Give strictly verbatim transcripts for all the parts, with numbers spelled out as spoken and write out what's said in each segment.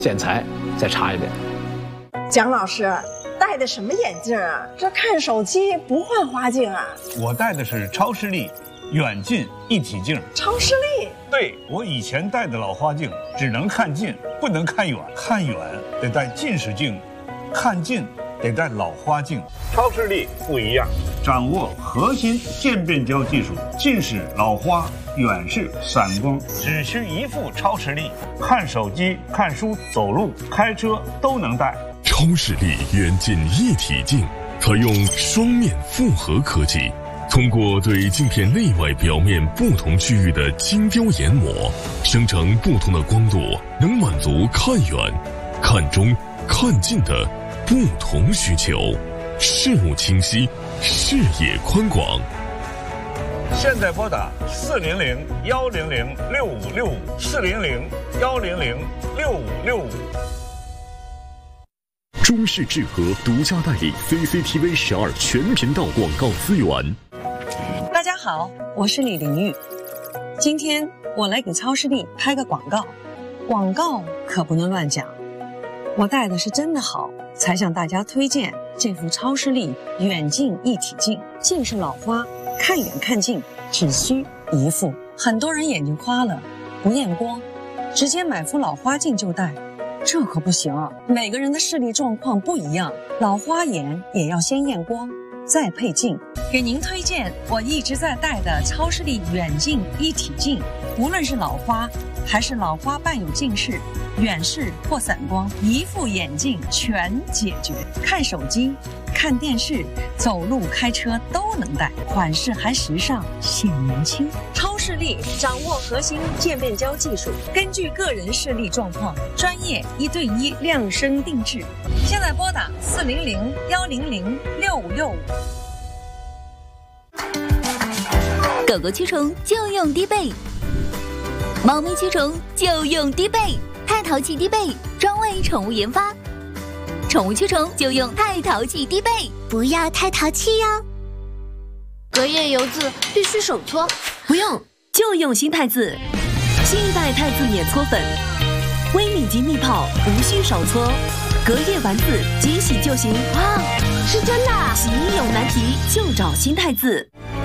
剪裁再查一遍。 蒋老师戴的什么眼镜啊？这看手机不换花镜啊？ 我戴的是超视力远近一体镜。 超视力？ 对，我以前戴的老花镜只能看近，不能看远，看远得戴近视镜，看近得戴老花镜。超视力不一样，掌握核心渐变焦技术，近视、老花、远视、散光，只需一副超视力，看手机、看书、走路、开车都能戴。 超视力远近一体镜采用双面复合科技，通过对镜片内外表面不同区域的精雕研磨，生成不同的光度，能满足看远、看中、看近的不同需求，视物清晰，视野宽广。 现在拨打四零零幺零零六五六五四零零幺零零六五六五。 中视智和独家代理 C C T V 十二全频道广告资源。 大家好，我是李玲玉。今天我来给超视力拍个广告，广告可不能乱讲。我戴的是真的好，才向大家推荐这副超视力远近一体镜。近视老花，看远看近只需一副。很多人眼睛花了，不验光，直接买副老花镜就戴。这可不行，每个人的视力状况不一样，老花眼也要先验光，再配镜。给您推荐我一直在戴的超视力远近一体镜，无论是老花还是老花伴有近视、远视或散光，一副眼镜全解决。看手机、看电视、走路、开车都能戴，款式还时尚，显年轻。超视力掌握核心渐变焦技术，根据个人视力状况，专业一对一量身定制。现在拨打四零零幺零零六五六五。 狗狗驱虫就用低倍，猫咪驱虫就用低倍，太淘气低倍，专为宠物研发。宠物驱虫就用太淘气低倍，不要太淘气哟。 隔夜油渍必须手搓， 不用，就用新太字，新一代太字免搓粉，微米级密泡，无需手搓，隔夜丸子即洗就行。 哇，是真的！ 洗衣有难题就找新太字。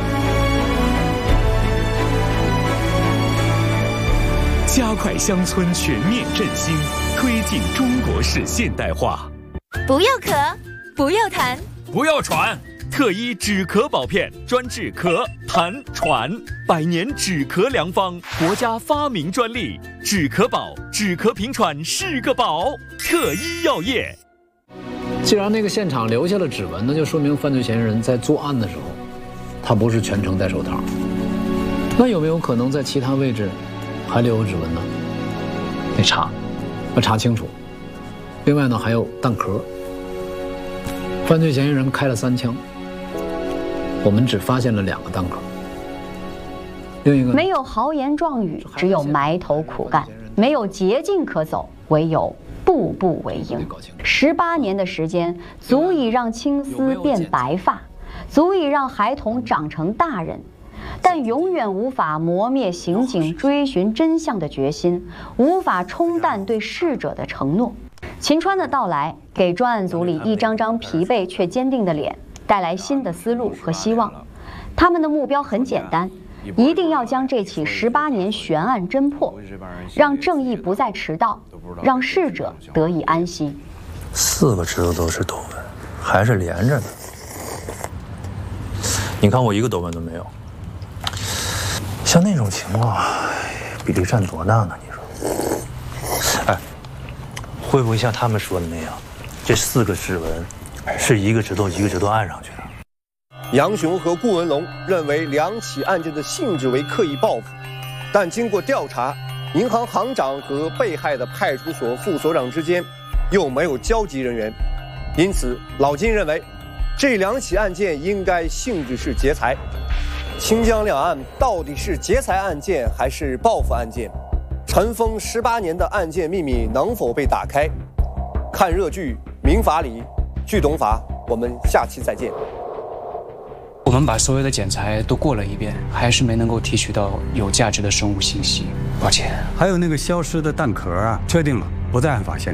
加快乡村全面振兴，推进中国式现代化。 不要咳，不要痰， 不要喘，特医止咳宝片专治咳、痰、喘，百年止咳良方，国家发明专利。止咳宝，止咳平喘是个宝。特医药业。 既然那个现场留下了指纹，那就说明犯罪嫌疑人在作案的时候，他不是全程戴手套。那有没有可能在其他位置还留有指纹呢？得查，要查清楚。另外呢，还有弹壳。犯罪嫌疑人开了三枪，我们只发现了两个弹壳。另一个没有豪言壮语，只有埋头苦干；没有捷径可走，唯有步步为营。十八年的时间，足以让青丝变白发，足以让孩童长成大人。但永远无法磨灭刑警追寻真相的决心，无法冲淡对逝者的承诺。秦川的到来，给专案组里一张张疲惫却坚定的脸带来新的思路和希望。他们的目标很简单，一定要将这起十八年悬案侦破，让正义不再迟到，让逝者得以安息。 四个指头都是斗纹，还是连着的。你看我一个斗纹都没有。像那种情况，比例占多大呢？你说？哎，会不会像他们说的那样，这四个指纹是一个指头一个指头按上去的？ 杨雄和顾文龙认为两起案件的性质为刻意报复，但经过调查，银行行长和被害的派出所副所长之间又没有交集人员，因此老金认为这两起案件应该性质是劫财。清江两案到底是劫财案件还是报复案件？尘封十八年的案件秘密能否被打开？看热剧《民法理》，剧懂法。我们下期再见。 我们把所有的检材都过了一遍，还是没能够提取到有价值的生物信息，抱歉。 还有那个消失的弹壳啊，确定了不在案发现场。